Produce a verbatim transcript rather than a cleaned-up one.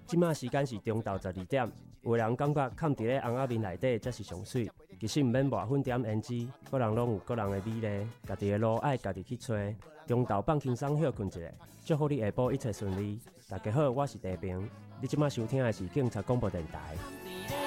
即马时间是中昼十二点，有人感觉藏伫咧红仔面内底才是上水，其实毋免抹粉点胭脂，个人拢有个人的美丽，家己的路爱家己去找。中昼放轻松休困一下，祝福你下晡一切顺利。大家好，我是地平，你即马收听的是警察广播电台。